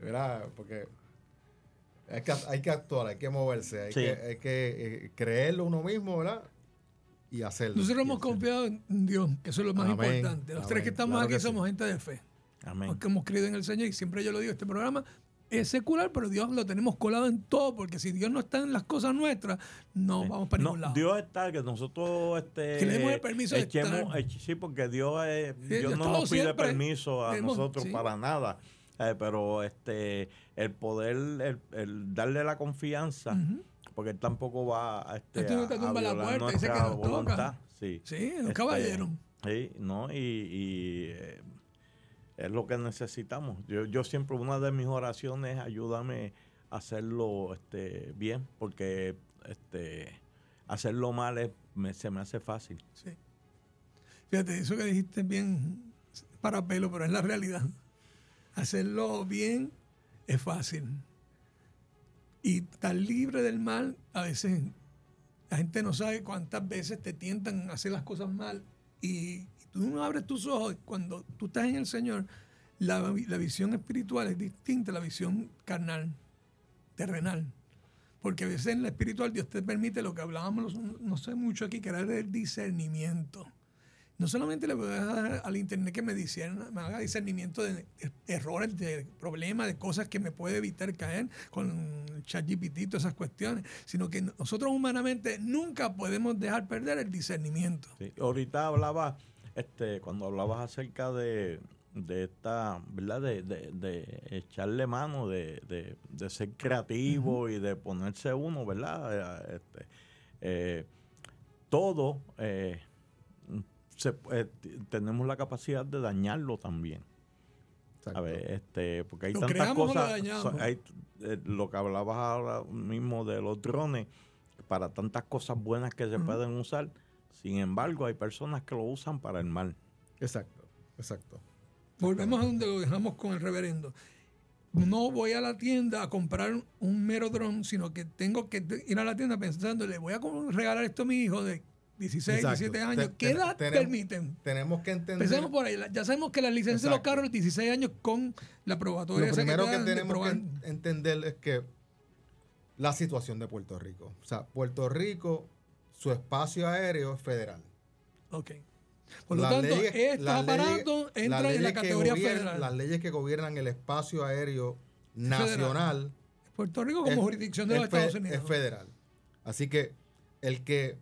¿verdad? Porque hay que actuar, hay que moverse, hay que creerlo uno mismo, ¿verdad? Y hacerlo. Nosotros hemos confiado en Dios, que eso es lo más importante. Los tres que estamos aquí somos gente de fe. Amén. Porque hemos creído en el Señor, y siempre yo lo digo, este programa es secular, pero Dios lo tenemos colado en todo, porque si Dios no está en las cosas nuestras, no vamos para ningún lado. Dios está, que nosotros que le demos el permiso de estar. Sí, porque Dios no nos pide permiso a nosotros para nada. Pero el poder, el darle la confianza, porque Él tampoco va a tumba la puerta, dice que nos toca. Sí, un caballero. Sí, ¿no? Y es lo que necesitamos. Yo siempre, una de mis oraciones es ayúdame a hacerlo bien, porque hacerlo mal se me hace fácil. Sí. Fíjate, eso que dijiste es bien para pelo, pero es la realidad. Hacerlo bien es fácil. Y estar libre del mal, a veces la gente no sabe cuántas veces te tientan a hacer las cosas mal. Y tú no abres tus ojos. Cuando tú estás en el Señor, la visión espiritual es distinta a la visión carnal, terrenal. Porque a veces en la espiritual Dios te permite lo que hablábamos, no sé mucho aquí, que era el discernimiento. No solamente le voy a dar al internet que me haga discernimiento de errores, de problemas, de cosas que me puede evitar caer con el ChatGPT y todas esas cuestiones, sino que nosotros humanamente nunca podemos dejar perder el discernimiento. Sí. Ahorita hablaba, cuando hablabas acerca de esta, ¿verdad? De echarle mano, de ser creativo y de ponerse uno, ¿verdad? Todo tenemos la capacidad de dañarlo también. A ver, porque hay tantas cosas, lo que hablabas ahora mismo de los drones, para tantas cosas buenas que se pueden usar, sin embargo hay personas que lo usan para el mal. Exacto. Volvemos a donde lo dejamos con el reverendo. No voy a la tienda a comprar un mero dron, sino que tengo que ir a la tienda pensando, le voy a regalar esto a mi hijo de 16, 17 años. ¿Qué edad permiten? Tenemos que entender. Empecemos por ahí. Ya sabemos que la licencia de los carros, 16 años con la probatoria. Lo primero que tenemos que entender es que la situación de Puerto Rico. O sea, Puerto Rico, su espacio aéreo es federal. Ok. Por lo tanto, estos aparatos entran en la categoría federal. Las leyes que gobiernan el espacio aéreo nacional. Puerto Rico como jurisdicción de los Estados Unidos. Es federal. Así que el que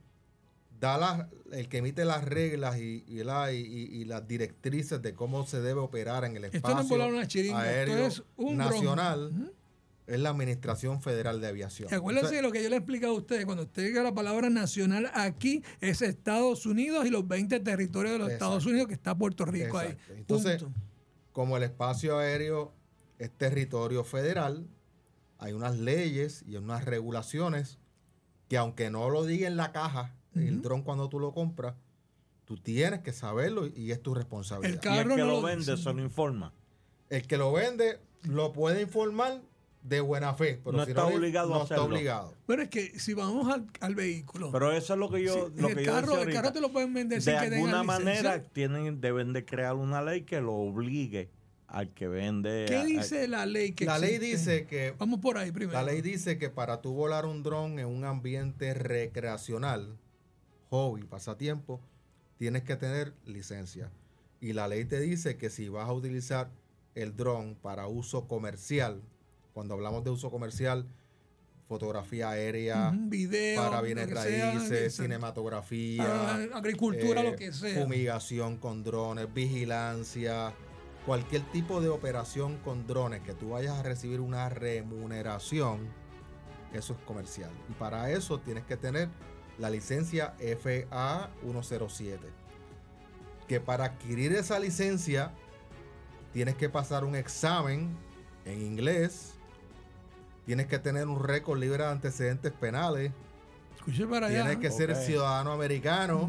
emite las reglas y las directrices de cómo se debe operar en el espacio aéreo nacional es la Administración Federal de Aviación. Y acuérdense de lo que yo le he explicado a ustedes. Cuando usted diga la palabra nacional aquí, es Estados Unidos y los 20 territorios de los Estados Unidos, que está Puerto Rico ahí. Entonces, como el espacio aéreo es territorio federal, hay unas leyes y unas regulaciones que, aunque no lo diga en la caja, el dron cuando tú lo compras, tú tienes que saberlo y es tu responsabilidad. El carro y el que lo vende se lo informa. El que lo vende lo puede informar de buena fe, pero no está obligado a hacerlo. Está obligado. Pero es que si vamos al vehículo. Pero eso es lo que yo. El carro te lo pueden vender sin que tengan licencia. De alguna manera deben de crear una ley que lo obligue al que vende. ¿Qué dice la ley que La ley dice que. Vamos por ahí primero. La ley dice que para tú volar un dron en un ambiente recreacional, hobby, pasatiempo, tienes que tener licencia. Y la ley te dice que si vas a utilizar el dron para uso comercial, cuando hablamos de uso comercial, fotografía aérea, video, para bienes raíces, cinematografía, agricultura, lo que sea, fumigación con drones, vigilancia, cualquier tipo de operación con drones que tú vayas a recibir una remuneración, eso es comercial. Y para eso tienes que tener la licencia FAA 107, que para adquirir esa licencia tienes que pasar un examen en inglés, tienes que tener un récord libre de antecedentes penales, tienes que ser ciudadano americano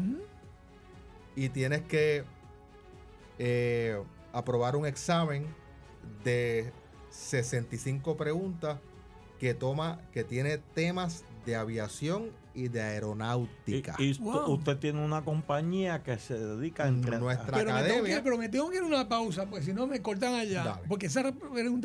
y tienes que aprobar un examen de 65 preguntas que tiene temas de aviación y de aeronáutica. Y usted tiene una compañía que se dedica a entrenar. Nuestra academia. Pero me tengo que ir a una pausa, pues si no me cortan allá. Dale. Porque esa pregunta